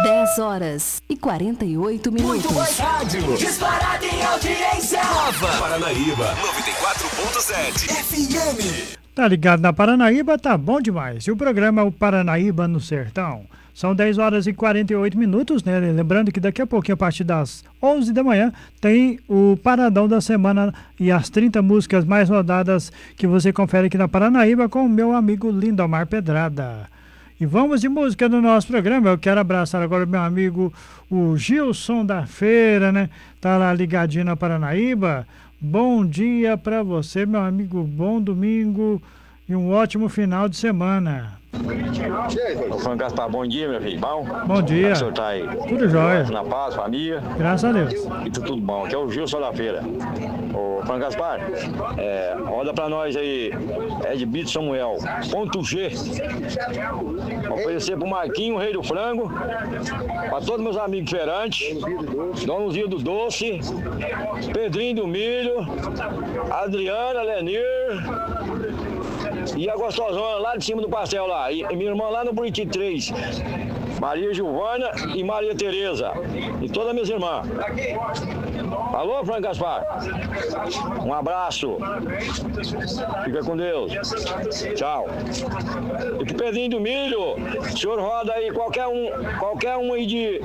10h48. Muito mais rádio. Disparado em audiência. Nova Paranaíba 94.7 FM. Tá ligado na Paranaíba, tá bom demais. E o programa é o Paranaíba no Sertão. São 10h48, né? Lembrando que daqui a pouquinho, a partir das 11 da manhã, tem o Paradão da Semana e as 30 músicas mais rodadas que você confere aqui na Paranaíba com o meu amigo Lindomar Pedrada. E vamos de música no nosso programa. Eu quero abraçar agora o meu amigo, o Gilson da Feira, né? Tá lá ligadinho na Paranaíba. Bom dia pra você, meu amigo. Bom domingo e um ótimo final de semana. Ô, Franco Gaspar, bom dia, meu filho. Bom? Bom dia. Como o senhor tá aí? Tudo jóia. Na paz, família? Graças a Deus. E tudo bom. Aqui é o Gilson da Feira. Ô, Franco Gaspar, roda pra nós aí, Edbito Samuel, ponto G. Oferecer pro Marquinho, rei do frango, pra todos meus amigos feirantes, Donzinho do Doce, Pedrinho do Milho, Adriana, Lenir, e a gostosona lá de cima do pastel lá. E minha irmã lá no Buriti 3. Maria Giovana e Maria Tereza. E todas minhas irmãs. Alô, Franco Gaspar? Um abraço. Fica com Deus. Tchau. E pro Pedrinho do Milho, o senhor roda aí qualquer um aí de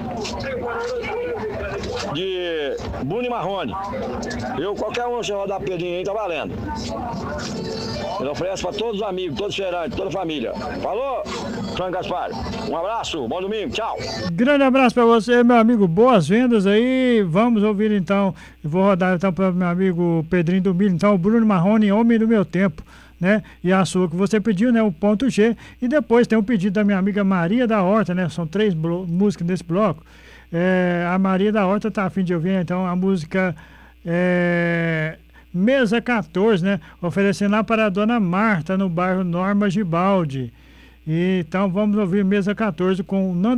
Bruno e Marrone. Qualquer um, o senhor rodar Pedrinho aí, tá valendo. Ele oferece para todos os amigos, todos os feirantes, toda a família. Falou, Franco Gaspar? Um abraço, bom domingo, tchau. Grande abraço para você, meu amigo. Boas vendas aí. Vamos ouvir então. Vou rodar então para meu amigo Pedrinho do Milho. Então, o Bruno Marrone, Homem do Meu Tempo, né? E a sua que você pediu, né? O ponto G. E depois tem um pedido da minha amiga Maria da Horta, né? São 3 músicas desse bloco. A Maria da Horta tá a fim de ouvir, então, a música Mesa 14, né? Oferecendo lá para a dona Marta, no bairro Norma Gibaldi. E, então vamos ouvir Mesa 14 com o Nando